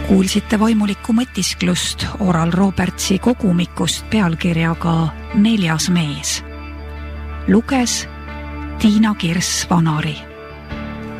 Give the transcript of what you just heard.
Kuulsite vaimulikku mõtisklust Oral Robertsi kogumikust pealkirjaga 4. mees. Luges Tiina Kirss-Vanari.